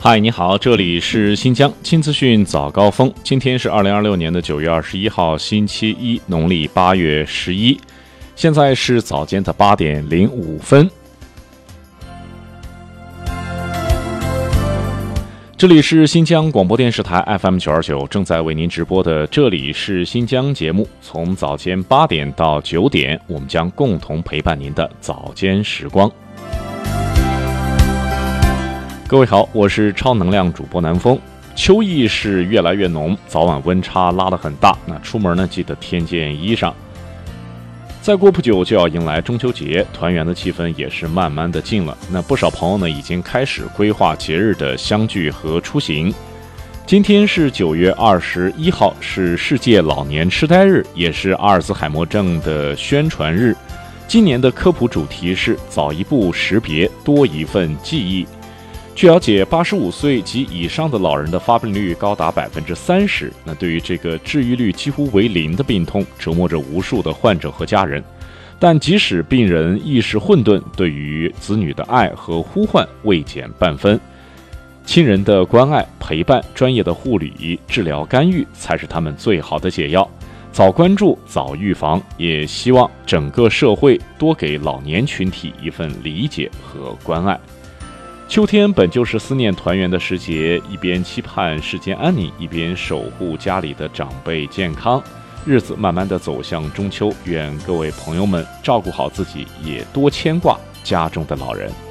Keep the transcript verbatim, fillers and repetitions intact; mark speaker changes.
Speaker 1: 嗨，你好，这里是新疆新资讯早高峰。今天是二零二六年的九月二十一号，星期一，农历八月十一。现在是早间的八点零五分。这里是新疆广播电视台 F M 九二九，正在为您直播的这里是新疆节目。从早间八点到九点，我们将共同陪伴您的早间时光。各位好，我是超能量主播南风。秋意是越来越浓，早晚温差拉得很大，那出门呢记得添件衣裳。再过不久就要迎来中秋节，团圆的气氛也是慢慢的近了。那不少朋友呢已经开始规划节日的相聚和出行。今天是九月二十一号，是世界老年痴呆日，也是阿尔兹海默症的宣传日。今年的科普主题是早一步识别，多一份记忆。据了解，八十五岁及以上的老人的发病率高达百分之三十。那对于这个治愈率几乎为零的病痛，折磨着无数的患者和家人。但即使病人意识混沌，对于子女的爱和呼唤未减半分。亲人的关爱、陪伴、专业的护理、治疗干预，才是他们最好的解药。早关注，早预防，也希望整个社会多给老年群体一份理解和关爱。秋天本就是思念团圆的时节，一边期盼世间安宁，一边守护家里的长辈健康。日子慢慢的走向中秋，愿各位朋友们照顾好自己，也多牵挂家中的老人。